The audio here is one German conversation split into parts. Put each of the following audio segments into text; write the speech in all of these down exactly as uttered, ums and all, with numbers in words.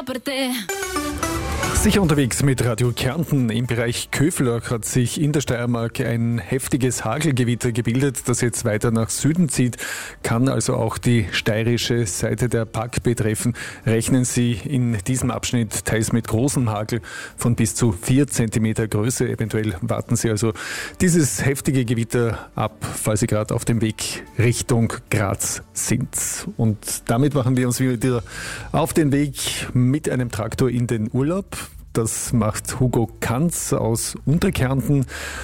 per te. Sicher unterwegs mit Radio Kärnten. Im Bereich Köflach hat sich in der Steiermark ein heftiges Hagelgewitter gebildet, das jetzt weiter nach Süden zieht, kann also auch die steirische Seite der P A G betreffen. Rechnen Sie in diesem Abschnitt teils mit großem Hagel von bis zu vier Zentimeter Größe. Eventuell warten Sie also dieses heftige Gewitter ab, falls Sie gerade auf dem Weg Richtung Graz sind. Und damit machen wir uns wieder auf den Weg mit einem Traktor in den Urlaub. Das macht Hugo Kanz aus Unterkärnten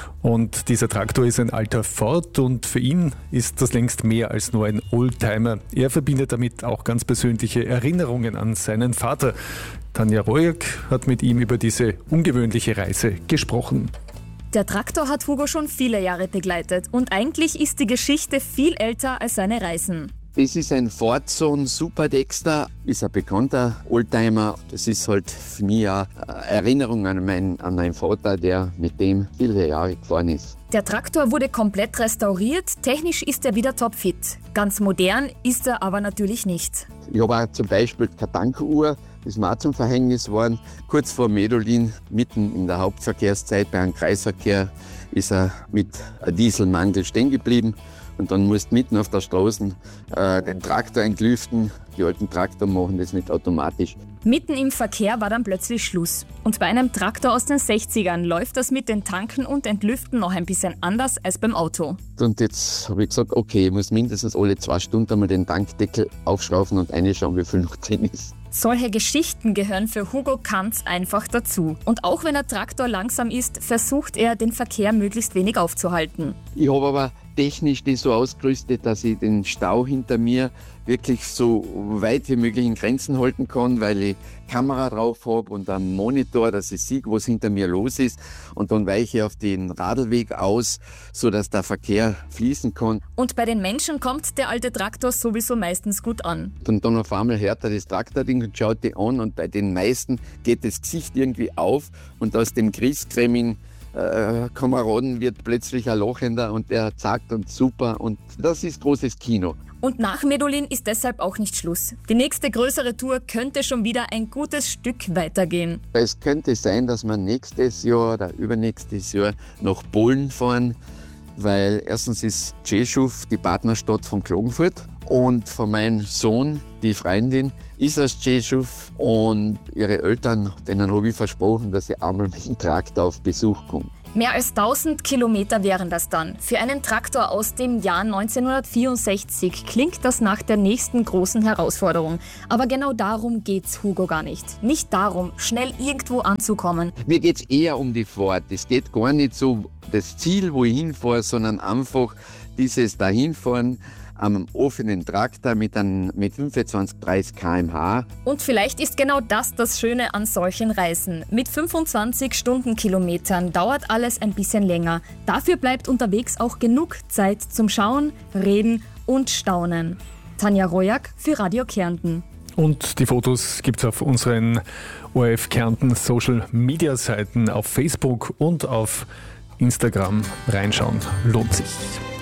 und dieser Traktor ist ein alter Ford und für ihn ist das längst mehr als nur ein Oldtimer. Er verbindet damit auch ganz persönliche Erinnerungen an seinen Vater. Tanja Rojak hat mit ihm über diese ungewöhnliche Reise gesprochen. Der Traktor hat Hugo schon viele Jahre begleitet und eigentlich ist die Geschichte viel älter als seine Reisen. Das ist ein Ford Zone Super Dexter, ist ein bekannter Oldtimer. Das ist halt für mich auch eine Erinnerung an meinen, an meinen Vater, der mit dem viele Jahre gefahren ist. Der Traktor wurde komplett restauriert, technisch ist er wieder topfit. Ganz modern ist er aber natürlich nicht. Ich habe auch zum Beispiel keine Tankuhr, das ist mir auch zum Verhängnis geworden. Kurz vor Medulin, mitten in der Hauptverkehrszeit bei einem Kreisverkehr, ist er mit einem Dieselmangel stehen geblieben. Und dann musst du mitten auf der Straße äh, den Traktor entlüften. Die alten Traktor machen das nicht automatisch. Mitten im Verkehr war dann plötzlich Schluss. Und bei einem Traktor aus den sechzigern läuft das mit den Tanken und Entlüften noch ein bisschen anders als beim Auto. Und jetzt habe ich gesagt, okay, ich muss mindestens alle zwei Stunden einmal den Tankdeckel aufschrauben und reinschauen, wie viel noch drin ist. Solche Geschichten gehören für Hugo Kanz einfach dazu. Und auch wenn der Traktor langsam ist, versucht er, den Verkehr möglichst wenig aufzuhalten. Ich habe aber technisch das so ausgerüstet, dass ich den Stau hinter mir wirklich so weit wie möglich in Grenzen halten kann, weil ich Kamera drauf habe und einen Monitor, dass ich sehe, was hinter mir los ist. Und dann weiche ich auf den Radlweg aus, sodass der Verkehr fließen kann. Und bei den Menschen kommt der alte Traktor sowieso meistens gut an. Und dann auf einmal hört er das Traktording und schaut die an und bei den meisten geht das Gesicht irgendwie auf und aus dem Griesgräming Äh, Kameraden wird plötzlich ein Lachender und der sagt und super und das ist großes Kino. Und nach Medulin ist deshalb auch nicht Schluss. Die nächste größere Tour könnte schon wieder ein gutes Stück weitergehen. Es könnte sein, dass wir nächstes Jahr oder übernächstes Jahr nach Polen fahren, weil erstens ist Rzeszów die Partnerstadt von Klagenfurt und von meinem Sohn, die Freundin, ist aus Rzeszów und ihre Eltern, denen habe ich versprochen, dass ich einmal mit dem Traktor auf Besuch komme. Mehr als tausend Kilometer wären das dann. Für einen Traktor aus dem Jahr neunzehnhundertvierundsechzig klingt das nach der nächsten großen Herausforderung. Aber genau darum geht's Hugo gar nicht. Nicht darum, schnell irgendwo anzukommen. Mir geht's eher um die Fahrt. Es geht gar nicht so das Ziel, wo ich hinfahre, sondern einfach dieses Dahinfahren am offenen Traktor mit, einem, mit fünfundzwanzig, dreißig Kilometer pro Stunde. Und vielleicht ist genau das das Schöne an solchen Reisen. Mit fünfundzwanzig Stundenkilometern dauert alles ein bisschen länger. Dafür bleibt unterwegs auch genug Zeit zum Schauen, Reden und Staunen. Tanja Rojak für Radio Kärnten. Und die Fotos gibt es auf unseren O R F Kärnten Social Media Seiten auf Facebook und auf Instagram. Reinschauen lohnt sich.